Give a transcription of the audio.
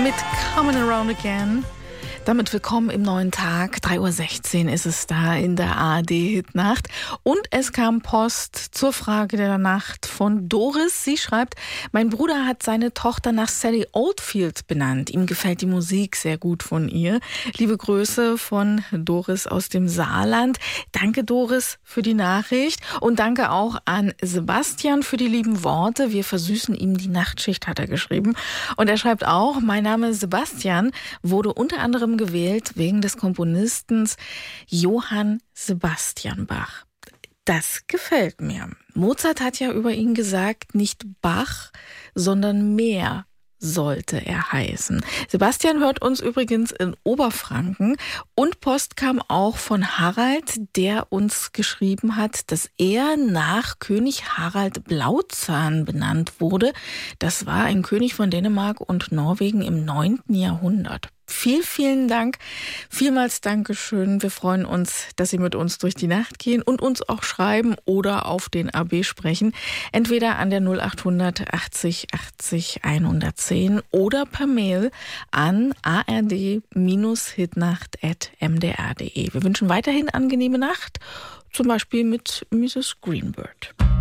mit Coming Around Again. Damit willkommen im neuen Tag. 3:16 Uhr ist es da in der ARD-Hitnacht. Und es kam Post zur Frage der Nacht von Doris. Sie schreibt, mein Bruder hat seine Tochter nach Sally Oldfield benannt. Ihm gefällt die Musik sehr gut von ihr. Liebe Grüße von Doris aus dem Saarland. Danke, Doris, für die Nachricht. Und danke auch an Sebastian für die lieben Worte. Wir versüßen ihm die Nachtschicht, hat er geschrieben. Und er schreibt auch, mein Name Sebastian wurde unter anderem gewählt wegen des Komponisten Johann Sebastian Bach. Das gefällt mir. Mozart hat ja über ihn gesagt, nicht Bach, sondern mehr sollte er heißen. Sebastian hört uns übrigens in Oberfranken und Post kam auch von Harald, der uns geschrieben hat, dass er nach König Harald Blauzahn benannt wurde. Das war ein König von Dänemark und Norwegen im 9. Jahrhundert. Vielen Dank, vielmals Dankeschön. Wir freuen uns, dass Sie mit uns durch die Nacht gehen und uns auch schreiben oder auf den AB sprechen. Entweder an der 0800 80 80 110 oder per Mail an ard-hitnacht@mdr.de. Wir wünschen weiterhin angenehme Nacht, zum Beispiel mit Mrs. Greenbird.